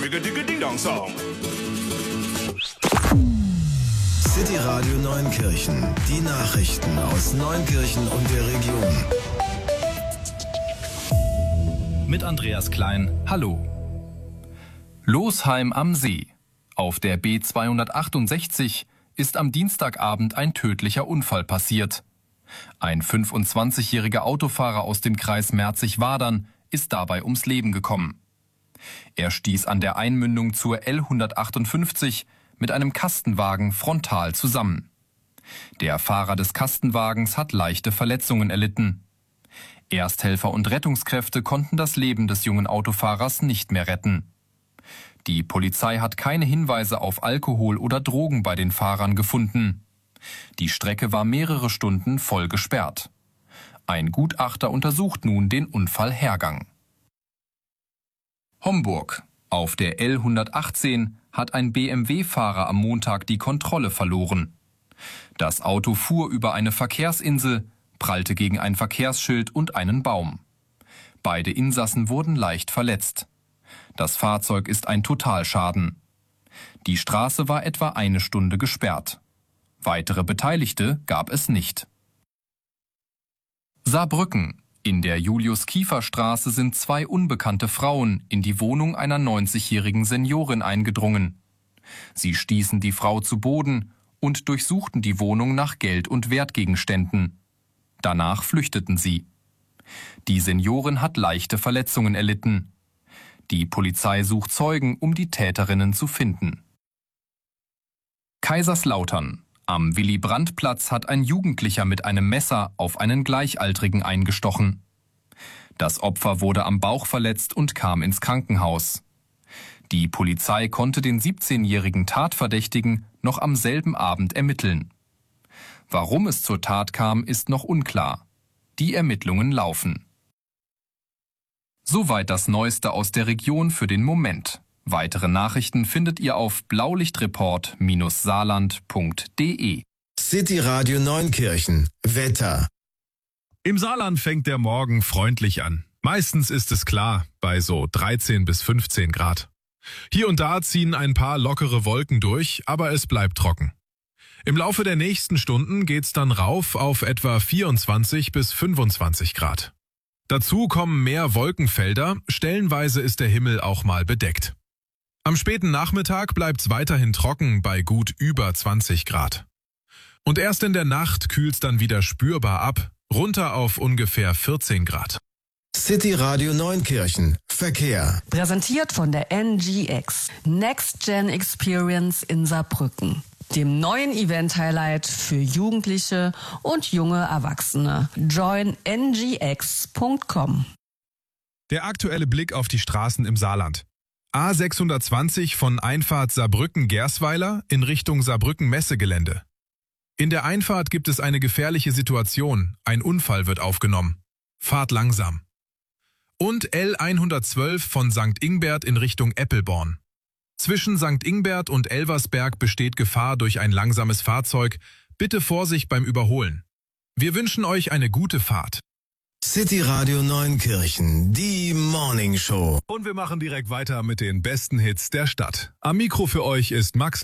Song. City Radio Neunkirchen. Die Nachrichten aus Neunkirchen und der Region. Mit Andreas Klein. Hallo. Losheim am See. Auf der B268 ist am Dienstagabend ein tödlicher Unfall passiert. Ein 25-jähriger Autofahrer aus dem Kreis Merzig-Wadern ist dabei ums Leben gekommen. Er stieß an der Einmündung zur L158 mit einem Kastenwagen frontal zusammen. Der Fahrer des Kastenwagens hat leichte Verletzungen erlitten. Ersthelfer und Rettungskräfte konnten das Leben des jungen Autofahrers nicht mehr retten. Die Polizei hat keine Hinweise auf Alkohol oder Drogen bei den Fahrern gefunden. Die Strecke war mehrere Stunden voll gesperrt. Ein Gutachter untersucht nun den Unfallhergang. Homburg. Auf der L118 hat ein BMW-Fahrer am Montag die Kontrolle verloren. Das Auto fuhr über eine Verkehrsinsel, prallte gegen ein Verkehrsschild und einen Baum. Beide Insassen wurden leicht verletzt. Das Fahrzeug ist ein Totalschaden. Die Straße war etwa eine Stunde gesperrt. Weitere Beteiligte gab es nicht. Saarbrücken. In der Julius-Kiefer-Straße sind zwei unbekannte Frauen in die Wohnung einer 90-jährigen Seniorin eingedrungen. Sie stießen die Frau zu Boden und durchsuchten die Wohnung nach Geld und Wertgegenständen. Danach flüchteten sie. Die Seniorin hat leichte Verletzungen erlitten. Die Polizei sucht Zeugen, um die Täterinnen zu finden. Kaiserslautern. Am Willy-Brandt-Platz hat ein Jugendlicher mit einem Messer auf einen Gleichaltrigen eingestochen. Das Opfer wurde am Bauch verletzt und kam ins Krankenhaus. Die Polizei konnte den 17-jährigen Tatverdächtigen noch am selben Abend ermitteln. Warum es zur Tat kam, ist noch unklar. Die Ermittlungen laufen. Soweit das Neueste aus der Region für den Moment. Weitere Nachrichten findet ihr auf blaulichtreport-saarland.de. City Radio Neunkirchen. Wetter. Im Saarland fängt der Morgen freundlich an. Meistens ist es klar, bei so 13 bis 15 Grad. Hier und da ziehen ein paar lockere Wolken durch, aber es bleibt trocken. Im Laufe der nächsten Stunden geht's dann rauf auf etwa 24 bis 25 Grad. Dazu kommen mehr Wolkenfelder, stellenweise ist der Himmel auch mal bedeckt. Am späten Nachmittag bleibt's weiterhin trocken bei gut über 20 Grad. Und erst in der Nacht kühlt's dann wieder spürbar ab, runter auf ungefähr 14 Grad. City Radio Neunkirchen. Verkehr. Präsentiert von der NGX. Next Gen Experience in Saarbrücken. Dem neuen Event-Highlight für Jugendliche und junge Erwachsene. Join ngx.com. Der aktuelle Blick auf die Straßen im Saarland. A620 von Einfahrt Saarbrücken-Gersweiler in Richtung Saarbrücken-Messegelände. In der Einfahrt gibt es eine gefährliche Situation. Ein Unfall wird aufgenommen. Fahrt langsam. Und L112 von St. Ingbert in Richtung Eppelborn. Zwischen St. Ingbert und Elversberg besteht Gefahr durch ein langsames Fahrzeug. Bitte Vorsicht beim Überholen. Wir wünschen euch eine gute Fahrt. City Radio Neunkirchen, die Morning Show. Und wir machen direkt weiter mit den besten Hits der Stadt. Am Mikro für euch ist Max